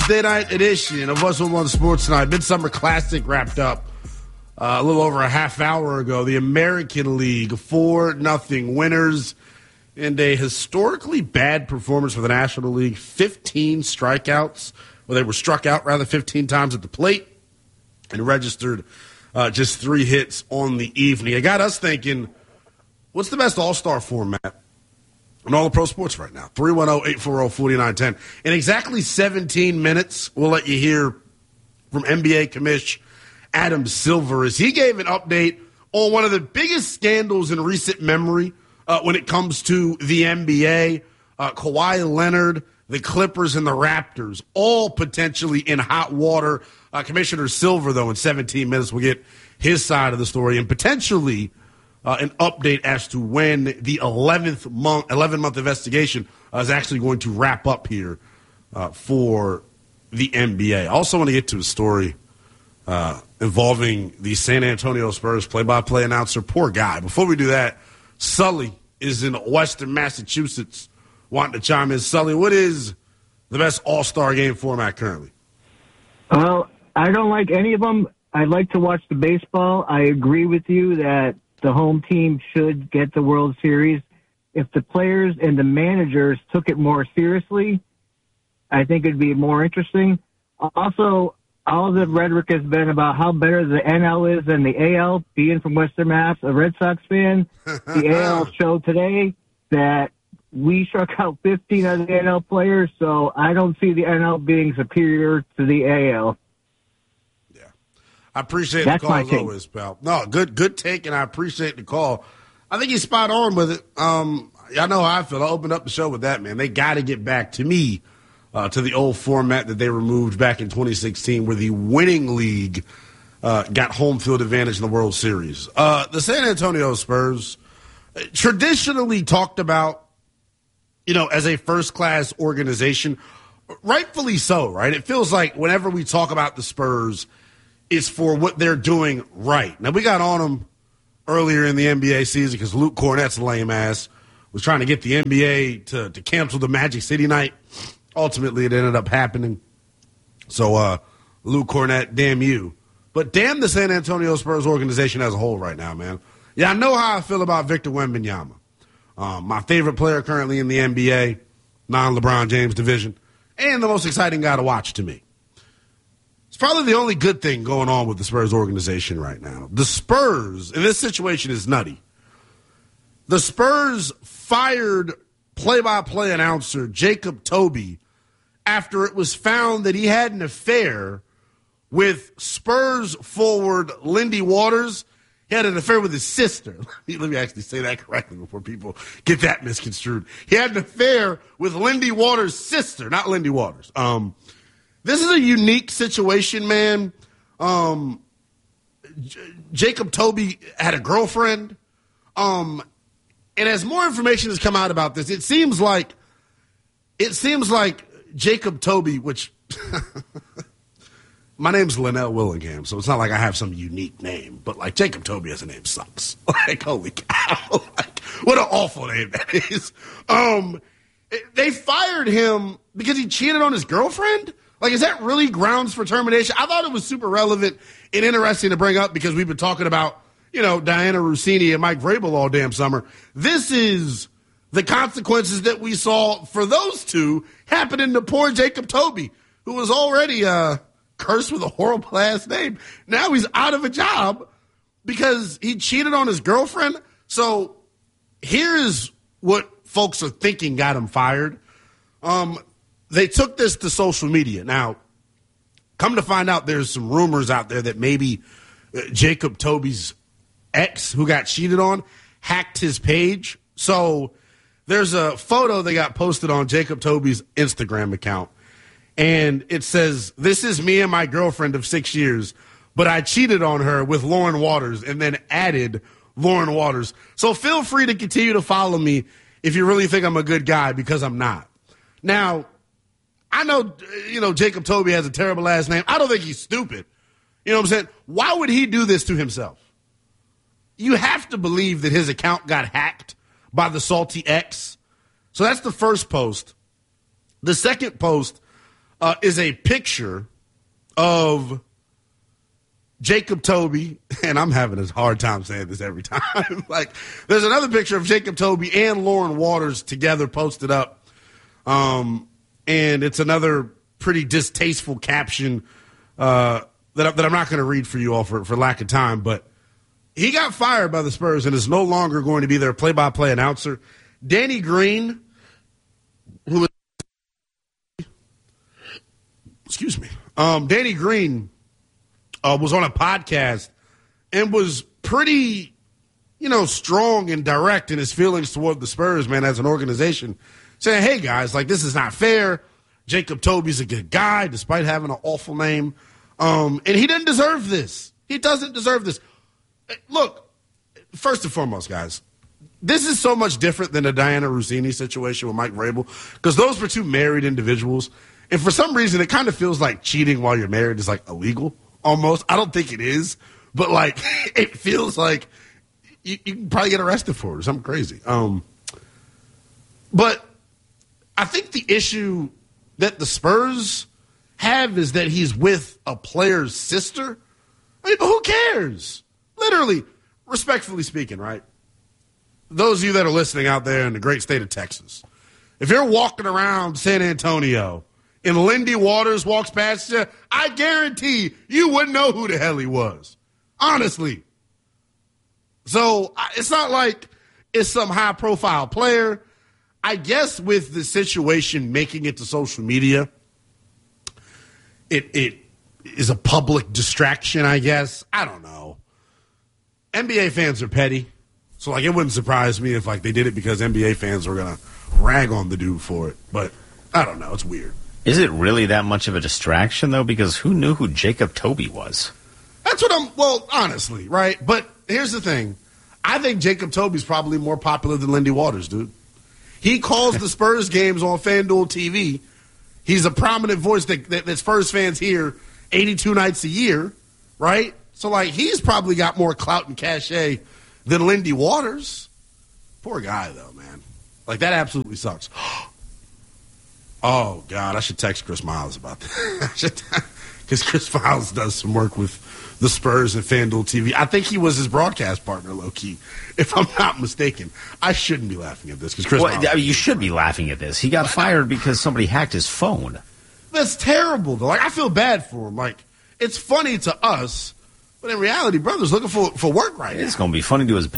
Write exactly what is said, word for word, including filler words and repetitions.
Wednesday night edition of What's on Sports Tonight. Midsummer Classic wrapped up uh, a little over a half hour ago. The American League, four nothing winners, and a historically bad performance for the National League. fifteen strikeouts, well, they were struck out rather fifteen times at the plate, and registered uh, just three hits on the evening. It got us thinking, what's the best all-star format in all of pro sports right now? three one zero, eight four zero, four nine one zero. In exactly seventeen minutes, we'll let you hear from N B A commish Adam Silver as he gave an update on one of the biggest scandals in recent memory uh, when it comes to the N B A. Uh, Kawhi Leonard, the Clippers, and the Raptors, all potentially in hot water. Uh, Commissioner Silver, though, in seventeen minutes, will get his side of the story and potentially Uh, an update as to when the eleventh month, eleven-month investigation uh, is actually going to wrap up here uh, for the N B A. I also want to get to a story uh, involving the San Antonio Spurs play-by-play announcer. Poor guy. Before we do that, Sully is in Western Massachusetts wanting to chime in. Sully, what is the best all-star game format currently? Well, I don't like any of them. I like to watch the baseball. I agree with you that the home team should get the World Series. If the players and the managers took it more seriously, I think it'd be more interesting. Also, all the rhetoric has been about how better the N L is than the A L. Being from Western Mass, a Red Sox fan, the A L showed today that we struck out fifteen of the N L players, so I don't see the N L being superior to the A L. I appreciate That's the call my as take. always, pal. No, good good take, and I appreciate the call. I think he's spot on with it. Um, I know how I feel. I opened up the show with that, man. They got to get back, to me, uh, to the old format that they removed back in twenty sixteen where the winning league uh, got home field advantage in the World Series. Uh, the San Antonio Spurs, uh, traditionally talked about, you know, as a first-class organization, rightfully so, right? It feels like whenever we talk about the Spurs, it's for what they're doing right. Now, we got on them earlier in the N B A season because Luke Cornett's lame ass was trying to get the N B A to, to cancel the Magic City night. Ultimately, it ended up happening. So, uh, Luke Cornett, damn you. But damn the San Antonio Spurs organization as a whole right now, man. Yeah, I know how I feel about Victor Wembanyama. Um, my favorite player currently in the N B A, non-LeBron James division, and the most exciting guy to watch to me. It's probably the only good thing going on with the Spurs organization right now. The Spurs, and this situation is nutty, the Spurs fired play-by-play announcer Jacob Toby after it was found that he had an affair with Spurs forward Lindy Waters. He had an affair with his sister. Let me, let me actually say that correctly before people get that misconstrued. He had an affair with Lindy Waters' sister, not Lindy Waters. Um... This is a unique situation, man. Um, J- Jacob Toby had a girlfriend. Um, and as more information has come out about this, it seems like it seems like Jacob Toby, which my name's Linnell Willingham, so it's not like I have some unique name, but like Jacob Toby as a name sucks. Like, holy cow. Like, what an awful name that is. Um, they fired him because he cheated on his girlfriend? Like, is that really grounds for termination? I thought it was super relevant and interesting to bring up because we've been talking about, you know, Diana Rossini and Mike Vrabel all damn summer. This is the consequences that we saw for those two happening to poor Jacob Toby, who was already uh, cursed with a horrible ass name. Now he's out of a job because he cheated on his girlfriend. So here's what folks are thinking got him fired. Um, They took this to social media. Now, come to find out, there's some rumors out there that maybe uh, Jacob Toby's ex, who got cheated on, hacked his page. So there's a photo that got posted on Jacob Toby's Instagram account, and it says, "This is me and my girlfriend of six years, but I cheated on her with Lauren Waters," and then added Lauren Waters. So feel free to continue to follow me if you really think I'm a good guy, because I'm not. Now, I know, you know, Jacob Toby has a terrible last name. I don't think he's stupid. You know what I'm saying? Why would he do this to himself? You have to believe that his account got hacked by the salty ex. So that's the first post. The second post, uh, is a picture of Jacob Toby, and I'm having a hard time saying this every time. Like, there's another picture of Jacob Toby and Lauren Waters together posted up, um, and it's another pretty distasteful caption uh, that, I, that I'm not going to read for you all for, for lack of time, but he got fired by the Spurs and is no longer going to be their play-by-play announcer. Danny Green, who is, excuse me, um, Danny Green uh, was on a podcast and was pretty, you know, strong and direct in his feelings toward the Spurs, man, as an organization, saying, hey, guys, like, this is not fair. Jacob Toby's a good guy, despite having an awful name. Um, and he didn't deserve this. He doesn't deserve this. Look, first and foremost, guys, this is so much different than the Diana Russini situation with Mike Vrabel, because those were two married individuals. And for some reason, it kind of feels like cheating while you're married is, like, illegal almost. I don't think it is, but, like, it feels like you, you can probably get arrested for it or something crazy. Um, but I think the issue that the Spurs have is that he's with a player's sister. I mean, who cares? Literally, respectfully speaking, right? Those of you that are listening out there in the great state of Texas, if you're walking around San Antonio and Lindy Waters walks past you, I guarantee you wouldn't know who the hell he was. Honestly. So it's not like it's some high-profile player. I guess with the situation making it to social media, it it is a public distraction, I guess. I don't know. N B A fans are petty, so like it wouldn't surprise me if like they did it because N B A fans were gonna rag on the dude for it. But I don't know. It's weird. Is it really that much of a distraction though? Because who knew who Jacob Toby was? That's what I'm. Well, honestly, right? But here's the thing. I think Jacob Toby's probably more popular than Lindy Waters, dude. He calls the Spurs games on FanDuel T V. He's a prominent voice that, that, that Spurs fans hear eighty-two nights a year, right? So, like, he's probably got more clout and cachet than Lindy Waters. Poor guy, though, man. Like, that absolutely sucks. Oh, God, I should text Chris Miles about that. Because Chris Miles does some work with the Spurs and FanDuel T V. I think he was his broadcast partner, low-key, if I'm not mistaken. I shouldn't be laughing at this because Chris well, Miles... I mean, you should be laughing at this. He got fired because somebody hacked his phone. That's terrible, though. Like, I feel bad for him. Like, it's funny to us, but in reality, brother's looking for, for work right now. It's going to be funny to his